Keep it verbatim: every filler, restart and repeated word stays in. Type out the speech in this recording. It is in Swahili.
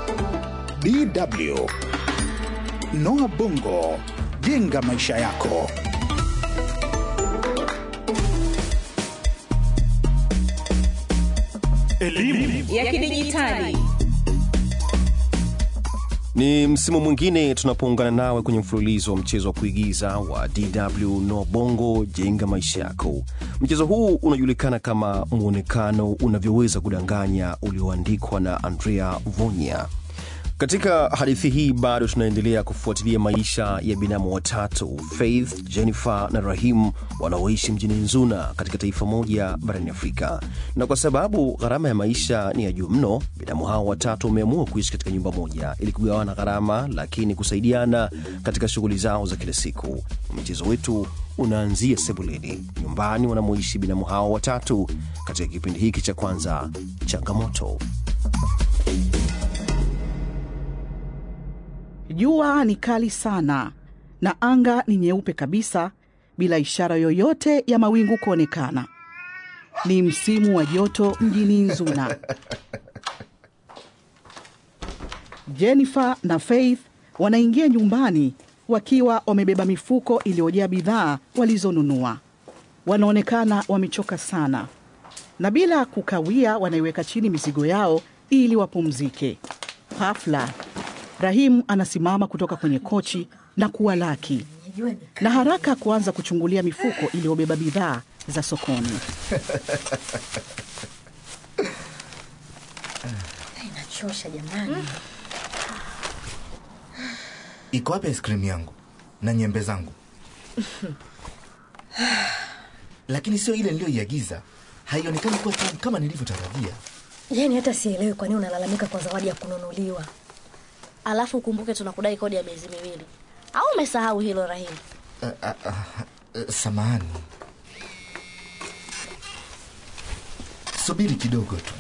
D W Noah Bongo, jenga maisha yako. Elimu ya kidijitali. Ni msimu mwingine tunapoungana nawe kwenye mfululizo wa mchezo wa kuigiza wa D W Noah Bongo, jenga maisha yako. Mchezo huu unajulikana kama muonekano unavyoweza kudanganya, ulioandikwa na Andrea Vonya. Katika hadithi hii bado tunaendelea kufuatilia maisha ya binamu watatu, Faith, Jennifer na Rahim, wanaoishi mjini Nzuna katika taifa moja barani Afrika. Na kwa sababu gharama ya maisha ni ya juu mno, binamu hao watatu wameamua kuishi katika nyumba moja ili kugawana gharama, lakini kusaidiana katika shughuli zao za kila siku. Mchezo wetu unaanzia sebuleni, nyumbani wanamoishi binamu hao watatu, katika kipindi hiki cha kwanza, changamoto. Jua ni kali sana na anga ni nyeupe kabisa, bila ishara yoyote ya mawingu kuonekana. Ni msimu wa joto mjini Nzuna. Jennifer na Faith wanaingia nyumbani wakiwa wamebeba mifuko iliyojaa bidhaa walizonunua. Wanaonekana wamechoka sana, na bila kukawia wanaiweka chini mizigo yao ili wapumzike. Hafla Rahim anasimama kutoka kwenye kochi na kuwalaki, na haraka kuanza kuchungulia mifuko iliyobeba bidhaa za sokoni. Inachosha jamani. Hmm. Iko wapi ice cream yangu na nyembe zangu? Lakini sio ile niliyoiagiza. Haionekani kuwa tamu kama nilivyotarajia. Yaani hata sielewi kwa nini unalalamika kwa zawadi ya kununuliwa. Alafu kumbuke tunakudai kodi ya miezi miwili. Au umesahau hilo Rahim? Uh, uh, uh, uh, samahani. Subiri kidogo tu.